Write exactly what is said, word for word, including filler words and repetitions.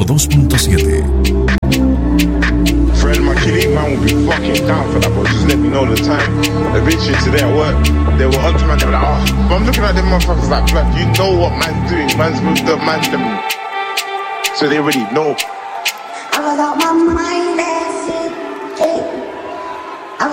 ciento dos punto siete. Fred, my killing man will be fucking down for that, bro. Just let me know the time. Eventually today at work, they were on to man, they were like, oh, but I'm looking at them motherfuckers like, blood, you know what man's doing, man's with the man, them. So they already know. I was out my mind.